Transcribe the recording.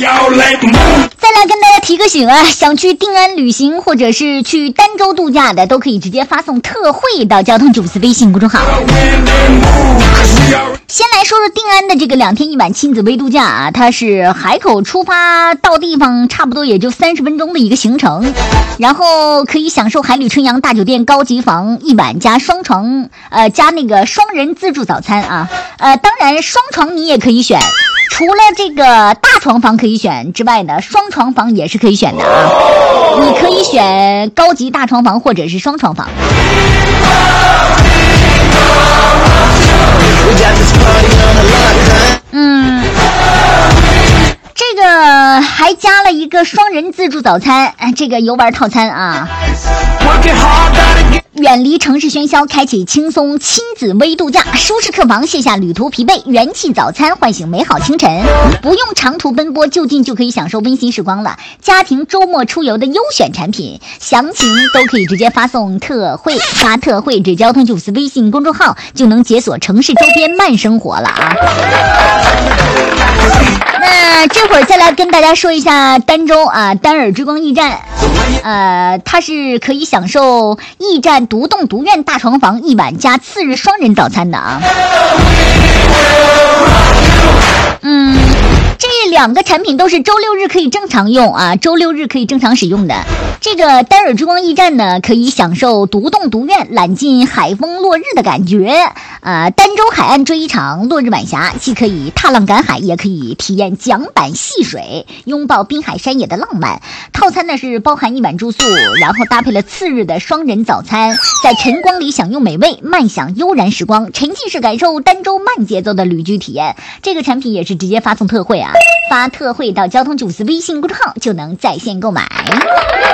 再来跟大家提个醒啊，想去定安旅行或者是去儋州度假的，都可以直接发送特惠到交通94微信公众号。先来说说定安的这个2天1晚亲子微度假啊，它是海口出发到地方差不多也就30分钟的一个行程，然后可以享受海旅春阳大酒店高级房1晚加双床加那个双人自助早餐啊，当然双床你也可以选，除了这个大床房可以选之外呢，双床房也是可以选的啊，你可以选高级大床房或者是双床房。这个还加了一个双人自助早餐，这个游玩套餐啊。远离城市喧嚣，开启轻松亲子微度假，舒适客房卸下旅途疲惫，元气早餐唤醒美好清晨，不用长途奔波，就近就可以享受温馨时光了。家庭周末出游的优选产品，详情都可以直接发送特惠，发特惠至交通94微信公众号，就能解锁城市周边慢生活了啊。那这会儿再来跟大家说一下儋州啊，丹尔之光驿站，它是可以享受驿站独栋独院大床房1晚加次日双人早餐的啊。这2个产品都是周6日可以正常用啊，周6日可以正常使用的。这个丹尔之光驿站呢，可以享受独栋独院，揽尽海风落日的感觉。儋州海岸追一场落日晚霞，既可以踏浪赶海，也可以体验桨板戏水，拥抱滨海山野的浪漫。套餐呢是包含1晚住宿，然后搭配了次日的双人早餐，在晨光里享用美味，慢享悠然时光，沉浸式感受儋州慢节奏的旅居体验。这个产品也是直接发送特惠啊，发特惠到交通94微信公众号就能在线购买。